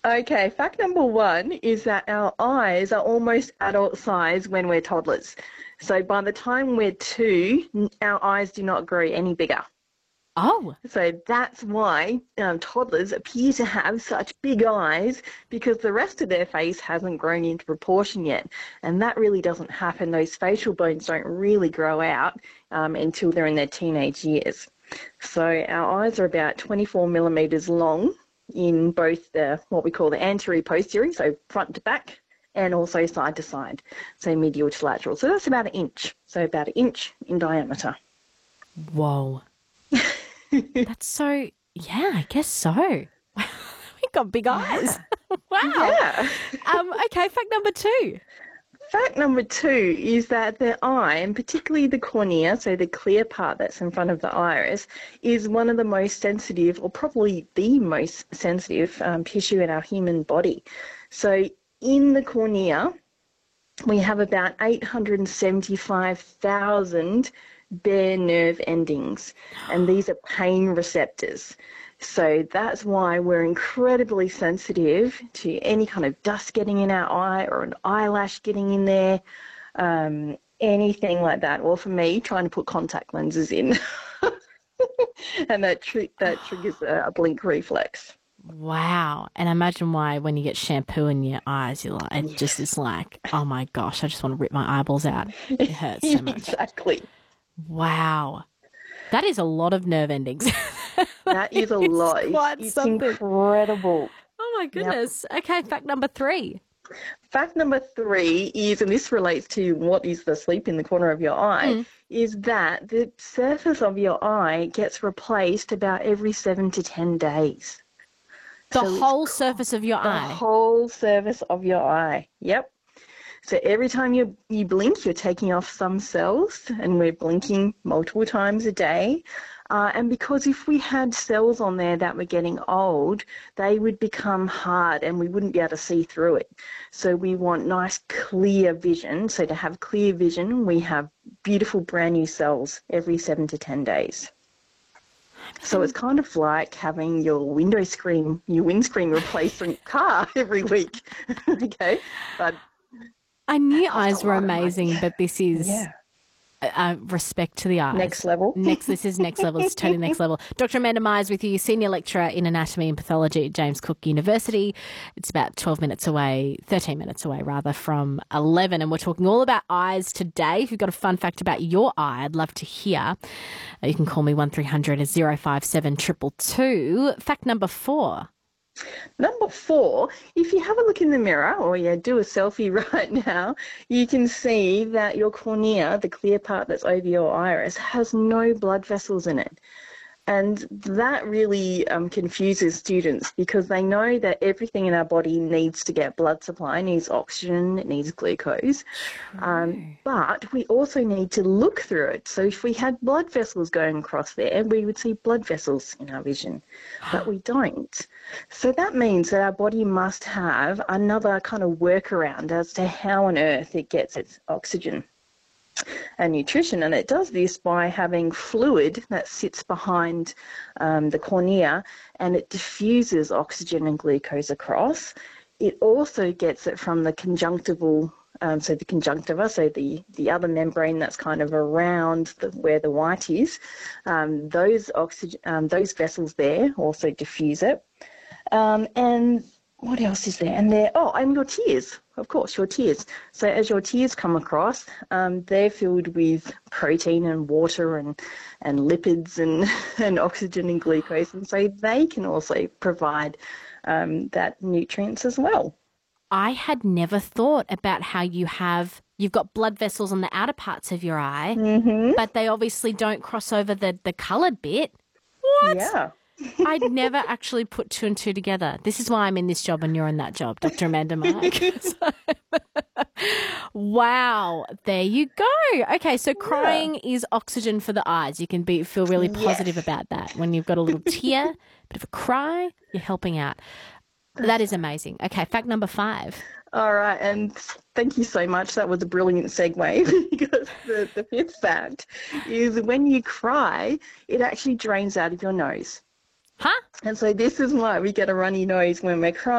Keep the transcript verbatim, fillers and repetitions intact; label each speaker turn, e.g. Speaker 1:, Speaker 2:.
Speaker 1: Okay, fact number one is that our eyes are almost adult size when we're toddlers. So by the time we're two, n- our eyes do not grow any bigger.
Speaker 2: Oh,
Speaker 1: So that's why um, toddlers appear to have such big eyes because the rest of their face hasn't grown into proportion yet. And that really doesn't happen. Those facial bones don't really grow out um, until they're in their teenage years. So our eyes are about twenty-four millimetres long in both the what we call the anterior posterior, so front to back, and also side to side, so medial to lateral. So that's about an inch, so about an inch in diameter.
Speaker 2: whoa. That's so, yeah, I guess so. We've got big eyes. Wow.
Speaker 1: Yeah.
Speaker 2: Um, okay, fact number two.
Speaker 1: Fact number two is that the eye, and particularly the cornea, so the clear part that's in front of the iris, is one of the most sensitive, or probably the most sensitive um, tissue in our human body. So in the cornea, we have about eight hundred seventy-five thousand bare nerve endings, and these are pain receptors. So that's why we're incredibly sensitive to any kind of dust getting in our eye or an eyelash getting in there, um, anything like that. Or for me, trying to put contact lenses in, and that tri- that triggers a, a blink reflex.
Speaker 2: Wow. And imagine why when you get shampoo in your eyes, you're like, it just
Speaker 1: Yes,
Speaker 2: is like, oh my gosh, I just want to rip my eyeballs out. It hurts so much.
Speaker 1: exactly.
Speaker 2: Wow. That is a lot of nerve endings.
Speaker 1: That is a
Speaker 2: It's
Speaker 1: lot. It's,
Speaker 2: quite
Speaker 1: it's
Speaker 2: something.
Speaker 1: incredible.
Speaker 2: Oh my
Speaker 1: Yep.
Speaker 2: goodness. Okay, fact number three.
Speaker 1: Fact number three is, and this relates to what is the sleep in the corner of your eye,
Speaker 2: Mm.
Speaker 1: is that the surface of your eye gets replaced about every seven to ten days.
Speaker 2: The
Speaker 1: So it's
Speaker 2: whole surface of your
Speaker 1: the
Speaker 2: eye.
Speaker 1: whole surface of your eye. Yep. So every time you, you blink, you're taking off some cells, and we're blinking multiple times a day. Uh, and because if we had cells on there that were getting old, they would become hard and we wouldn't be able to see through it. So we want nice, clear vision. So to have clear vision, we have beautiful brand new cells every seven to ten days. So it's kind of like having your window screen, your windscreen replaced on your car every week. Okay, but
Speaker 2: I knew
Speaker 1: cost
Speaker 2: eyes
Speaker 1: a
Speaker 2: were
Speaker 1: lot of money.
Speaker 2: amazing, but this is
Speaker 1: Yeah.
Speaker 2: uh, respect to the eyes.
Speaker 1: Next level.
Speaker 2: Next, this is next level. It's totally next level. Doctor Amanda Myers with you, Senior Lecturer in Anatomy and Pathology at James Cook University. It's about twelve minutes away, thirteen minutes away rather, from eleven. And we're talking all about eyes today. If you've got a fun fact about your eye, I'd love to hear. Uh, you can call me one three hundred zero five seven two two two. Fact number four.
Speaker 1: Number four, if you have a look in the mirror or you do a selfie right now, you can see that your cornea, the clear part that's over your iris, has no blood vessels in it. And that really um, confuses students because they know that everything in our body needs to get blood supply, needs oxygen, it needs glucose. Um, but we also need to look through it. So if we had blood vessels going across there, we would see blood vessels in our vision, but we don't. So that means that our body must have another kind of workaround as to how on earth it gets its oxygen and nutrition, and it does this by having fluid that sits behind um, the cornea, and it diffuses oxygen and glucose across. It also gets it from the conjunctival, um, so the conjunctiva, so the, the other membrane that's kind of around the, where the white is. Um, those oxygen, um, those vessels there also diffuse it. Um, and what else is there? And there, oh, and your tears, of course, your tears. So as your tears come across, um, they're filled with protein and water and, and lipids and, and oxygen and glucose. And so they can also provide um, that nutrients as well.
Speaker 2: I had never thought about how you have, you've got blood vessels on the outer parts of your eye,
Speaker 1: Mm-hmm.
Speaker 2: but they obviously don't cross over the, the coloured bit. What?
Speaker 1: Yeah.
Speaker 2: I'd never actually put two and two together. This is why I'm in this job and you're in that job, Doctor Amanda Mike. So, wow, there you go. Okay, so crying is oxygen for the eyes. You can be feel really positive
Speaker 1: Yes.
Speaker 2: about that. When you've got a little tear, bit of a cry, you're helping out. That is amazing. Okay, fact number five.
Speaker 1: All right, and thank you so much. That was a brilliant segue because the, the fifth fact is when you cry, it actually drains out of your nose.
Speaker 2: Huh?
Speaker 1: And so this is why we get a runny nose when we're crying.